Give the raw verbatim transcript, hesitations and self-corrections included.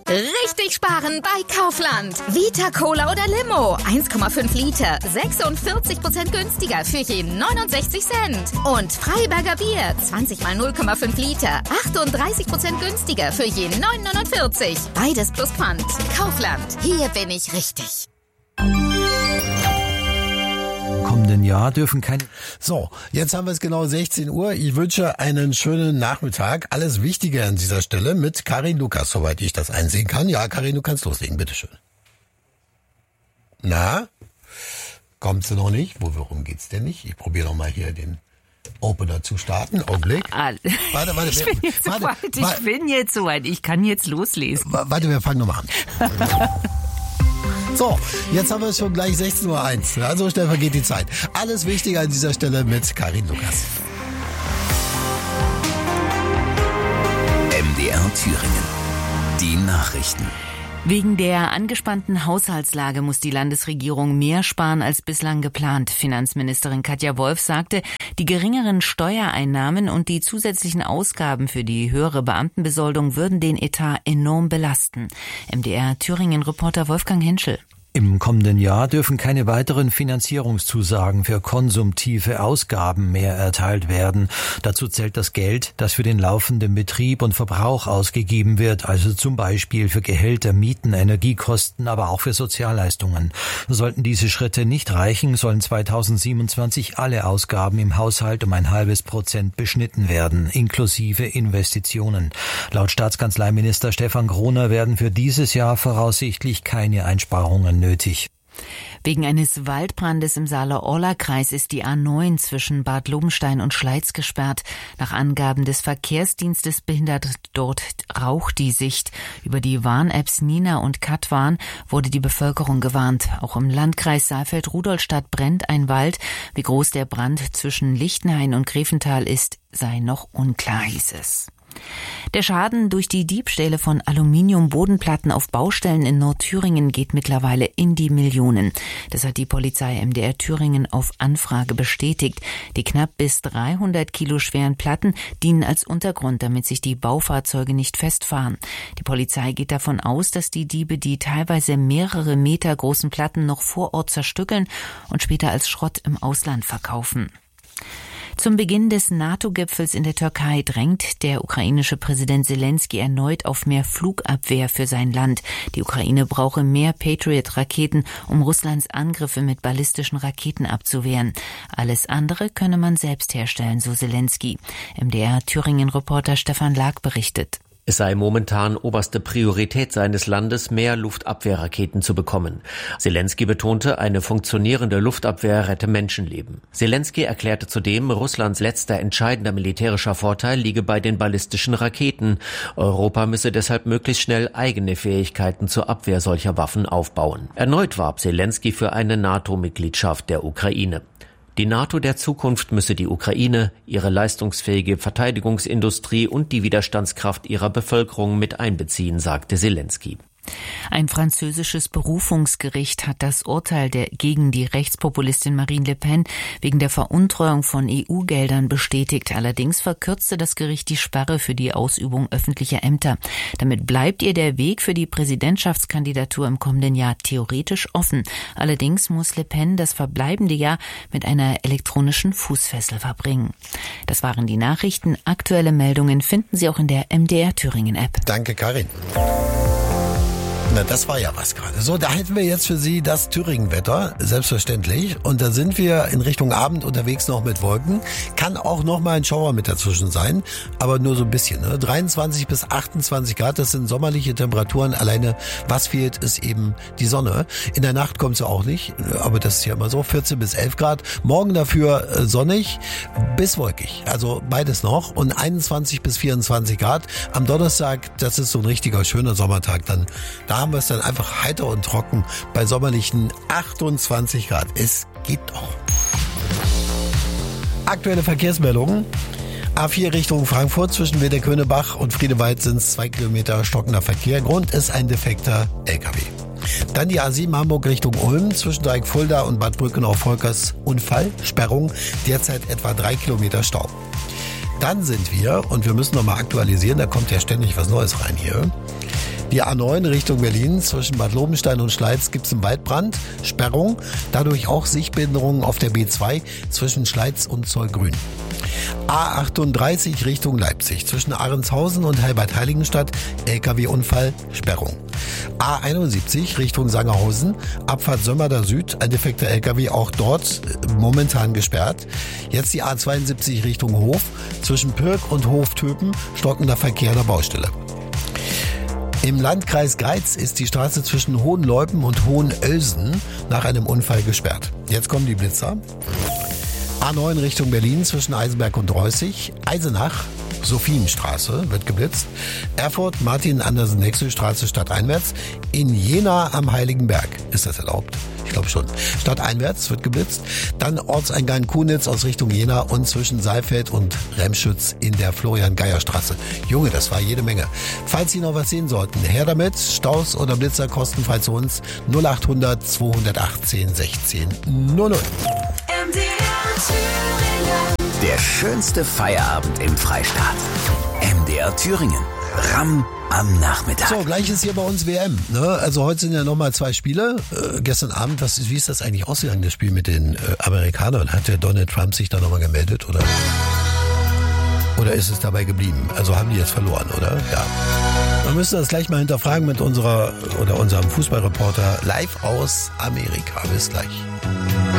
Richtig sparen bei Kaufland. Vita Cola oder Limo. eins Komma fünf Liter. sechsundvierzig Prozent günstiger für je neunundsechzig Cent. Und Freiberger Bier. zwanzig mal null Komma fünf Liter. achtunddreißig Prozent günstiger für je neun Komma neunundvierzig. Beides plus Pfand. Kaufland. Hier bin ich richtig. Kommenden Jahr dürfen keine... So, jetzt haben wir es genau sechzehn Uhr. Ich wünsche einen schönen Nachmittag. Alles Wichtige an dieser Stelle mit Karin Lukas, soweit ich das einsehen kann. Ja, Karin, du kannst loslegen, bitteschön. Na, kommt sie noch nicht? Worum geht's denn nicht? Ich probiere noch mal hier den Opener zu starten. Augenblick. Warte, warte, ich wir, bin jetzt warte, soweit. Ich warte, bin jetzt soweit. Ich kann jetzt loslesen. Warte, wir fangen nochmal an. So, jetzt haben wir es schon gleich sechzehn Uhr eins. Ja, so schnell vergeht die Zeit. Alles Wichtige an dieser Stelle mit Karin Lukas. M D R Thüringen. Die Nachrichten. Wegen der angespannten Haushaltslage muss die Landesregierung mehr sparen als bislang geplant. Finanzministerin Katja Wolf sagte, die geringeren Steuereinnahmen und die zusätzlichen Ausgaben für die höhere Beamtenbesoldung würden den Etat enorm belasten. M D R Thüringen-Reporter Wolfgang Henschel. Im kommenden Jahr dürfen keine weiteren Finanzierungszusagen für konsumtive Ausgaben mehr erteilt werden. Dazu zählt das Geld, das für den laufenden Betrieb und Verbrauch ausgegeben wird, also zum Beispiel für Gehälter, Mieten, Energiekosten, aber auch für Sozialleistungen. Sollten diese Schritte nicht reichen, sollen zweitausendsiebenundzwanzig alle Ausgaben im Haushalt um ein halbes Prozent beschnitten werden, inklusive Investitionen. Laut Staatskanzleiminister Stefan Groner werden für dieses Jahr voraussichtlich keine Einsparungen nötig. Wegen eines Waldbrandes im Saale-Orla-Kreis ist die A neun zwischen Bad Lobenstein und Schleiz gesperrt. Nach Angaben des Verkehrsdienstes behindert dort Rauch die Sicht. Über die Warn-Apps Nina und Katwarn wurde die Bevölkerung gewarnt. Auch im Landkreis Saalfeld-Rudolstadt brennt ein Wald. Wie groß der Brand zwischen Lichtenhain und Grevental ist, sei noch unklar, hieß es. Der Schaden durch die Diebstähle von Aluminiumbodenplatten auf Baustellen in Nordthüringen geht mittlerweile in die Millionen. Das hat die Polizei M D R Thüringen auf Anfrage bestätigt. Die knapp bis dreihundert Kilo schweren Platten dienen als Untergrund, damit sich die Baufahrzeuge nicht festfahren. Die Polizei geht davon aus, dass die Diebe die teilweise mehrere Meter großen Platten noch vor Ort zerstückeln und später als Schrott im Ausland verkaufen. Zum Beginn des NATO-Gipfels in der Türkei drängt der ukrainische Präsident Selensky erneut auf mehr Flugabwehr für sein Land. Die Ukraine brauche mehr Patriot-Raketen, um Russlands Angriffe mit ballistischen Raketen abzuwehren. Alles andere könne man selbst herstellen, so Selensky. M D R Thüringen-Reporter Stefan Lag berichtet. Es sei momentan oberste Priorität seines Landes, mehr Luftabwehrraketen zu bekommen. Selensky betonte, eine funktionierende Luftabwehr rette Menschenleben. Selensky erklärte zudem, Russlands letzter entscheidender militärischer Vorteil liege bei den ballistischen Raketen. Europa müsse deshalb möglichst schnell eigene Fähigkeiten zur Abwehr solcher Waffen aufbauen. Erneut warb Selensky für eine NATO-Mitgliedschaft der Ukraine. Die NATO der Zukunft müsse die Ukraine, ihre leistungsfähige Verteidigungsindustrie und die Widerstandskraft ihrer Bevölkerung mit einbeziehen, sagte Selensky. Ein französisches Berufungsgericht hat das Urteil der gegen die Rechtspopulistin Marine Le Pen wegen der Veruntreuung von E U-Geldern bestätigt. Allerdings verkürzte das Gericht die Sperre für die Ausübung öffentlicher Ämter. Damit bleibt ihr der Weg für die Präsidentschaftskandidatur im kommenden Jahr theoretisch offen. Allerdings muss Le Pen das verbleibende Jahr mit einer elektronischen Fußfessel verbringen. Das waren die Nachrichten. Aktuelle Meldungen finden Sie auch in der M D R Thüringen App. Danke, Karin. Na, das war ja was gerade. So, da hätten wir jetzt für Sie das Thüringen-Wetter, selbstverständlich. Und da sind wir in Richtung Abend unterwegs noch mit Wolken. Kann auch noch mal ein Schauer mit dazwischen sein, aber nur so ein bisschen. Ne? dreiundzwanzig bis achtundzwanzig Grad, das sind sommerliche Temperaturen. Alleine, was fehlt, ist eben die Sonne. In der Nacht kommt sie auch nicht, aber das ist ja immer so, vierzehn bis elf Grad. Morgen dafür äh, sonnig bis wolkig, also beides noch. Und einundzwanzig bis vierundzwanzig Grad. Am Donnerstag, das ist so ein richtiger schöner Sommertag dann. Da haben wir es dann einfach heiter und trocken bei sommerlichen achtundzwanzig Grad. Es geht doch. Aktuelle Verkehrsmeldungen. A vier Richtung Frankfurt zwischen Wedeköhnebach und Friedewald sind es zwei Kilometer stockender Verkehr. Grund ist ein defekter L K W. Dann die A sieben Hamburg Richtung Ulm zwischen Dreieckfulda und Bad Brückenau-Volkers Unfall, Sperrung, derzeit etwa drei Kilometer Stau. Dann sind wir, und wir müssen nochmal aktualisieren, da kommt ja ständig was Neues rein hier, Die A neun Richtung Berlin zwischen Bad Lobenstein und Schleiz gibt es einen Waldbrand, Sperrung, dadurch auch Sichtbehinderungen auf der B zwei zwischen Schleiz und Zollgrün. A achtunddreißig Richtung Leipzig zwischen Ahrenshausen und Heilbad-Heiligenstadt, L K W-Unfall, Sperrung. A einundsiebzig Richtung Sangerhausen, Abfahrt Sömmerda Süd, ein defekter L K W, auch dort momentan gesperrt. Jetzt die A zweiundsiebzig Richtung Hof, zwischen Pirk und Hoftöpen, stockender Verkehr der Baustelle. Im Landkreis Greiz ist die Straße zwischen Hohenleupen und Hohenölsen nach einem Unfall gesperrt. Jetzt kommen die Blitzer. A neun Richtung Berlin zwischen Eisenberg und Reußig, Eisenach, Sophienstraße wird geblitzt, Erfurt, Martin-Andersen-Nexel-Straße stadteinwärts, in Jena am Heiligenberg. Ist das erlaubt? Ich glaube schon. Stadteinwärts wird geblitzt, dann Ortseingang Kunitz aus Richtung Jena und zwischen Saalfeld und Remschütz in der Florian-Geier-Straße. Junge, das war jede Menge. Falls Sie noch was sehen sollten, her damit, Staus oder Blitzer kostenfrei zu uns, null achthundert zweihundertachtzehn sechzehn null null. Der schönste Feierabend im Freistaat. M D R Thüringen. Ramm am Nachmittag. So, gleich ist hier bei uns W M. Ne? Also heute sind ja nochmal zwei Spiele. Äh, gestern Abend, was ist, wie ist das eigentlich ausgegangen, das Spiel mit den äh, Amerikanern? Hat der Donald Trump sich da nochmal gemeldet? Oder, oder ist es dabei geblieben? Also haben die jetzt verloren, oder? Ja. Wir müssen das gleich mal hinterfragen mit unserer oder unserem Fußballreporter live aus Amerika. Bis gleich.